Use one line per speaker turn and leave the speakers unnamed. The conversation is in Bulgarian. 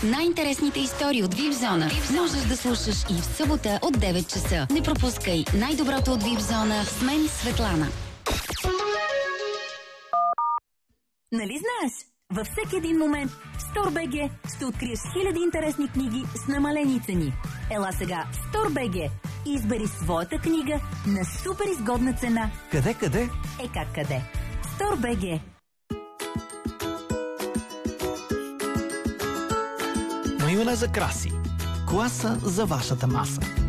Най-интересните истории от VIP Зона можеш да слушаш и в събота от 9 часа. Не пропускай най-доброто от VIP Зона с мен, Светлана.
Нали знаеш? Във всеки един момент в StoreBG ще откриеш хиляди интересни книги с намалени цени. Ела сега в StoreBG и избери своята книга на супер изгодна цена.
Къде?
Как къде? StoreBG.
Майонеза Краси. Класа за вашата маса.